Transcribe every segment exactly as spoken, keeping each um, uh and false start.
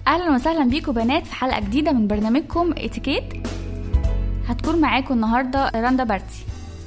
اهلا وسهلا بيكم بنات في حلقه جديده من برنامجكم اتيكيت. هتكون معاكم النهارده رندا بارتي.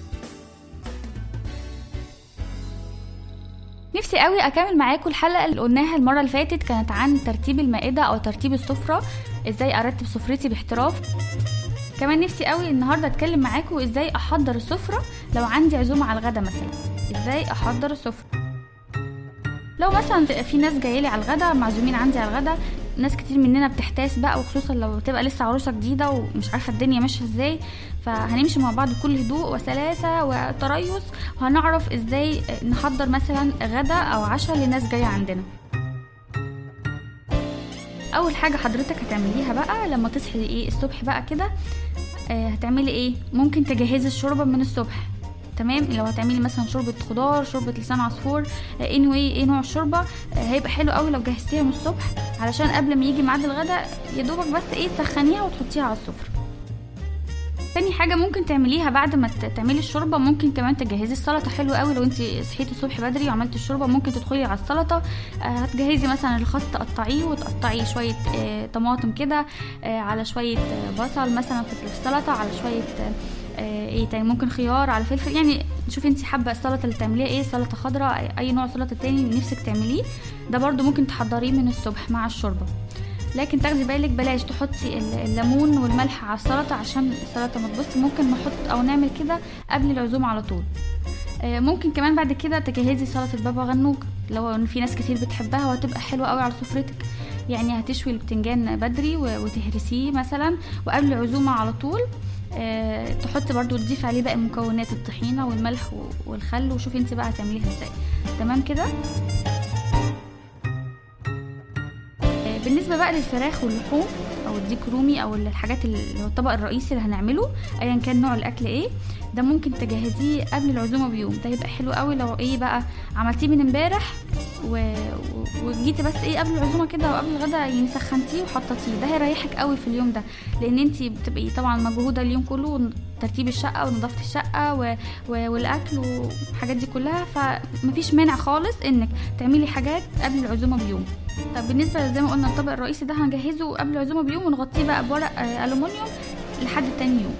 نفسي قوي اكمل معاكم الحلقه اللي قلناها المره اللي فاتت، كانت عن ترتيب المائده او ترتيب السفره، ازاي ارتب سفرتي باحتراف. كمان نفسي قوي النهارده اتكلم معاكم ازاي احضر السفره لو عندي عزومه على الغدا مثلا، ازاي احضر السفره. لو مثلا في ناس جايلي على الغدا، معزومين عندي على الغدا، ناس كتير مننا بتحتاس بقى، وخصوصا لو تبقى لسه عروسه جديده ومش عارفه الدنيا ماشيه ازاي. فهنمشي مع بعض بكل هدوء وسلاسه وتريث، وهنعرف ازاي نحضر مثلا غدا او عشاء لناس جايه عندنا. اول حاجه حضرتك هتعمليها بقى لما تصحي ايه الصبح بقى كده، آه هتعملي ايه؟ ممكن تجهزي الشوربه من الصبح. تمام، لو هتعملي مثلا شوربه خضار، شوربه لسان عصفور، اني anyway ايه نوع الشوربه، هيبقى حلو قوي لو جهزتيها من الصبح، علشان قبل ما يجي ميعاد الغداء يا دوبك بس ايه تسخنيها وتحطيها على السفره. تاني حاجه ممكن تعمليها بعد ما تعملي الشوربه، ممكن كمان تجهزي السلطه. حلو قوي لو انت صحيتي الصبح بدري وعملتي الشوربه، ممكن تدخلي على السلطه. هتجهزي مثلا الخس تقطعيه وتقطعي شويه اه طماطم كده، اه على شويه بصل مثلا في السلطه، على شويه اه ايه تاني، ممكن خيار على فلفل. يعني شوفي انت حابه السلطه اللي تعمليها ايه، سلطه خضراء، اي نوع سلطه تاني نفسك تعمليه، ده برضو ممكن تحضريه من الصبح مع الشوربه. لكن تاخدي بالك بلاش تحطي الليمون والملح على السلطه عشان السلطه ما تبص. ممكن نحط او نعمل كده قبل العزومه على طول. ممكن كمان بعد كده تجهزي سلطه بابا غنوج، لو في ناس كتير بتحبها وهتبقى حلوه قوي على سفرتك. يعني هتشوي البتنجان بدري وتهرسيه مثلا، وقبل العزومه على طول أه تحطي برضو تضيف عليه باقي مكونات الطحينه والملح والخل، وشوفي انت بقى هتعمليها ازاي. تمام كده. أه بالنسبه بقى للفراخ واللحوم او الديك رومي او الحاجات اللي هو الطبق الرئيسي اللي هنعمله، ايا كان نوع الاكل ايه، ده ممكن تجهزيه قبل العزومه بيوم. ده يبقى حلو قوي لو ايه بقى عملتيه من امبارح و... وجيتي بس ايه قبل العزومه كده وقبل الغدا يعني سخنتيه وحطيتيه، ده هيريحك قوي في اليوم ده، لان انتي بتبقي طبعا مجهوده اليوم كله، ترتيب الشقه ونظافه الشقه و... و... والاكل والحاجات دي كلها، فمفيش مانع خالص انك تعملي حاجات قبل العزومه بيوم. طب بالنسبه زي ما قلنا الطبق الرئيسي ده هنجهزه قبل العزومه بيوم، ونغطيه بقى بورق ألومنيوم لحد تاني يوم.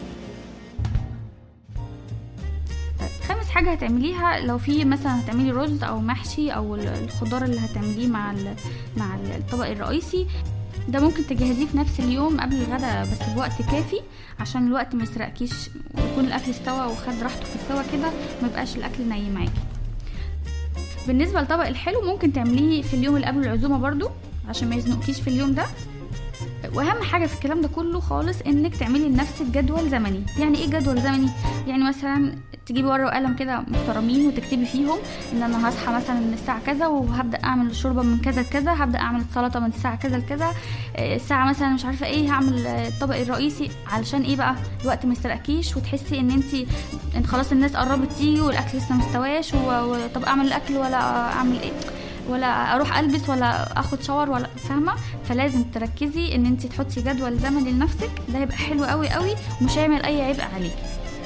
خامس حاجه هتعمليها، لو في مثلا هتعملي رز او محشي او الخضار اللي هتعمليه مع مع الطبق الرئيسي، ده ممكن تجهزيه في نفس اليوم قبل الغداء بس بوقت كافي، عشان الوقت ما يسرقكيش ويكون الاكل استوى وخد راحته في السوا كده، ما يبقاش الاكل ني معاكي. بالنسبه للطبق الحلو ممكن تعمليه في اليوم اللي قبل العزومه برضو عشان ما يزنقكيش في اليوم ده. واهم حاجه في الكلام ده كله خالص انك تعملي لنفسك جدول زمني. يعني ايه جدول زمني؟ يعني مثلا تجيبي ورقه وقلم كده محترمين وتكتبي فيهم ان انا هصحى مثلا من الساعه كذا وهبدا اعمل الشوربه من كذا لكذا، هبدا اعمل السلطه من الساعه كذا لكذا، الساعه مثلا مش عارفه ايه هعمل الطبق الرئيسي، علشان ايه بقى الوقت ما يسرقكيش وتحسي ان انت انت خلاص الناس قربت تيجي والاكل لسه مستواش، وطب اعمل الاكل ولا اعمل ايه، ولا اروح البس ولا اخد شاور ولا فاهمه. فلازم تركزي ان انت تحطي جدول زمني لنفسك، ده هيبقى حلو قوي قوي ومش هيعمل اي عبء عليكي.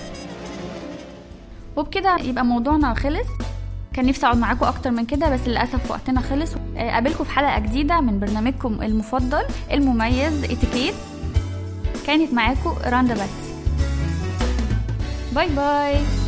وبكده يبقى موضوعنا خلص. كان نفسي اقعد معاكم اكتر من كده بس للاسف وقتنا خلص. قابلكم في حلقه جديده من برنامجكم المفضل المميز اتيكيت. كانت معاكم رندا بارتي. باي باي.